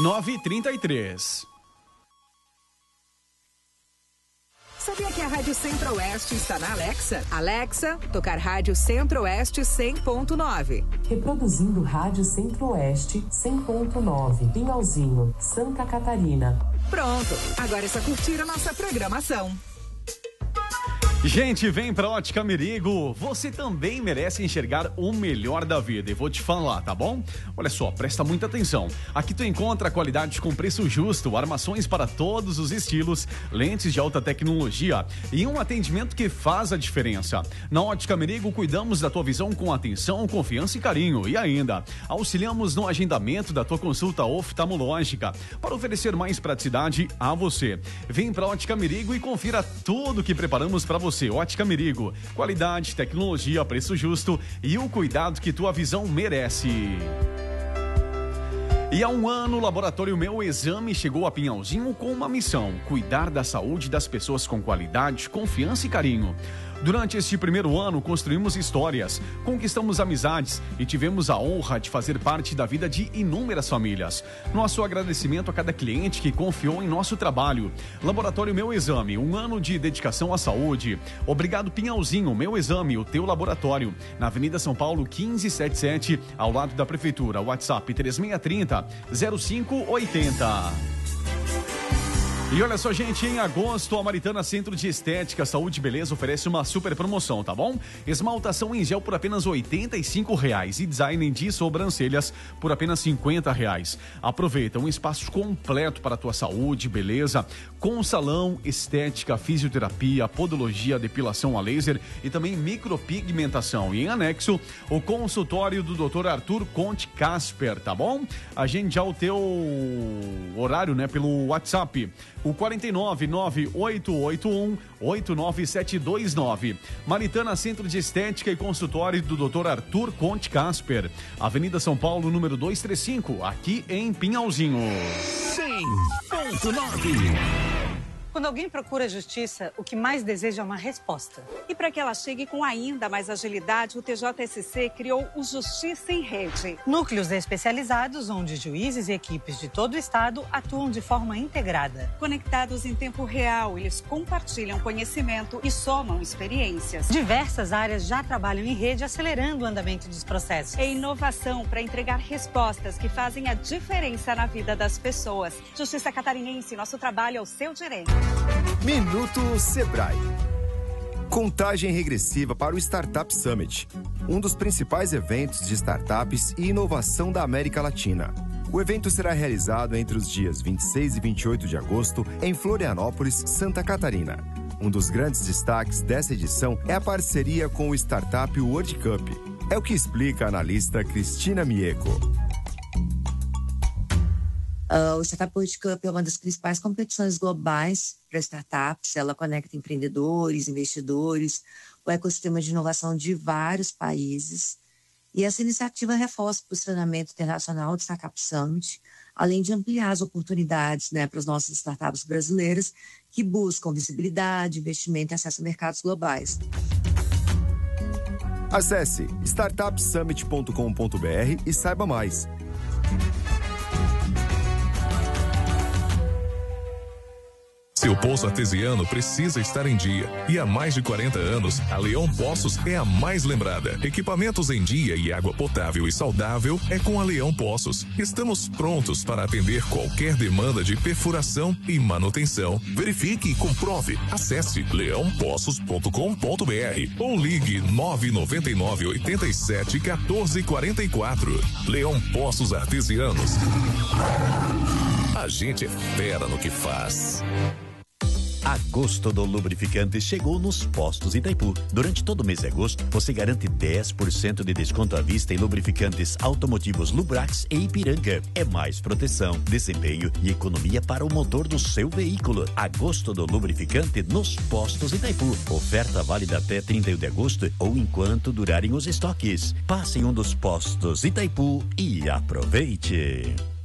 9h33. Sabia que a Rádio Centro-Oeste está na Alexa? Alexa, tocar Rádio Centro-Oeste 100.9. Reproduzindo Rádio Centro-Oeste 100.9. Pinhalzinho, Santa Catarina. Pronto, agora é só curtir a nossa programação. Gente, vem pra Ótica Merigo. Você também merece enxergar o melhor da vida. E vou te falar, tá bom? Olha só, presta muita atenção. Aqui tu encontra qualidade com preço justo, armações para todos os estilos, lentes de alta tecnologia e um atendimento que faz a diferença. Na Ótica Merigo, cuidamos da tua visão com atenção, confiança e carinho. E ainda, auxiliamos no agendamento da tua consulta oftalmológica para oferecer mais praticidade a você. Vem pra Ótica Merigo e confira tudo que preparamos para você. Ótica Merigo, qualidade, tecnologia, preço justo e o cuidado que tua visão merece. E há um ano, o Laboratório Meu Exame chegou a Pinhalzinho com uma missão: cuidar da saúde das pessoas com qualidade, confiança e carinho. Durante este primeiro ano, construímos histórias, conquistamos amizades e tivemos a honra de fazer parte da vida de inúmeras famílias. Nosso agradecimento a cada cliente que confiou em nosso trabalho. Laboratório Meu Exame, um ano de dedicação à saúde. Obrigado, Pinhalzinho, Meu Exame, o teu laboratório. Na Avenida São Paulo, 1577, ao lado da Prefeitura. WhatsApp 3630-0580. E olha só, gente, em agosto, a Maritana Centro de Estética, Saúde e Beleza oferece uma super promoção, tá bom? Esmaltação em gel por apenas R$ 85 e design de sobrancelhas por apenas R$ 50. Aproveita um espaço completo para a tua saúde, beleza, com salão, estética, fisioterapia, podologia, depilação a laser e também micropigmentação. E em anexo, o consultório do Dr. Arthur Conte Casper, tá bom? Agende já o teu horário, né, pelo WhatsApp. O 499-8881-89729. Maritana Centro de Estética e Consultório do Dr. Arthur Conte Casper. Avenida São Paulo, número 235, aqui em Pinhalzinho. 100.9. Quando alguém procura justiça, o que mais deseja é uma resposta. E para que ela chegue com ainda mais agilidade, o TJSC criou o Justiça em Rede. Núcleos especializados onde juízes e equipes de todo o estado atuam de forma integrada. Conectados em tempo real, eles compartilham conhecimento e somam experiências. Diversas áreas já trabalham em rede, acelerando o andamento dos processos. É inovação para entregar respostas que fazem a diferença na vida das pessoas. Justiça Catarinense, nosso trabalho é o seu direito. Minuto Sebrae. Contagem regressiva para o Startup Summit, um dos principais eventos de startups e inovação da América Latina. O evento será realizado entre os dias 26 e 28 de agosto em Florianópolis, Santa Catarina. Um dos grandes destaques dessa edição é a parceria com o Startup World Cup. É o que explica a analista Cristina Mieco. O Startup World Cup é uma das principais competições globais para startups. Ela conecta empreendedores, investidores, o ecossistema de inovação de vários países. E essa iniciativa reforça o posicionamento internacional do Startup Summit, além de ampliar as oportunidades, para as nossas startups brasileiras que buscam visibilidade, investimento e acesso a mercados globais. Acesse startupsummit.com.br e saiba mais. Seu poço artesiano precisa estar em dia. E há mais de 40 anos, a Leão Poços é a mais lembrada. Equipamentos em dia e água potável e saudável é com a Leão Poços. Estamos prontos para atender qualquer demanda de perfuração e manutenção. Verifique e comprove. Acesse leãopoços.com.br ou ligue 999 87 14 44. Leão Poços Artesianos. A gente é fera no que faz. Agosto do Lubrificante chegou nos postos Itaipu. Durante todo o mês de agosto, você garante 10% de desconto à vista em lubrificantes automotivos Lubrax e Ipiranga. É mais proteção, desempenho e economia para o motor do seu veículo. Agosto do Lubrificante nos postos Itaipu. Oferta válida até 31 de agosto ou enquanto durarem os estoques. Passe em um dos postos Itaipu e aproveite.